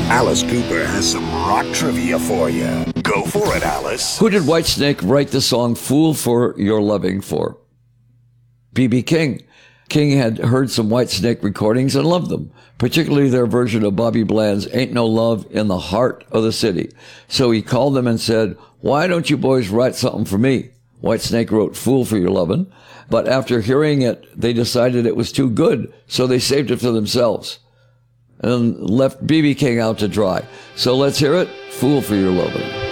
Alice Cooper has some rock trivia for you. Go for it, Alice. Who did Whitesnake write the song Fool for Your Loving for? B.B. King. King had heard some Whitesnake recordings and loved them, particularly their version of Bobby Bland's Ain't No Love in the Heart of the City. So he called them and said, "Why don't you boys write something for me?" Whitesnake wrote Fool for Your Lovin', but after hearing it, they decided it was too good, so they saved it for themselves and left B.B. King out to dry. So let's hear it, Fool for Your Lovin'.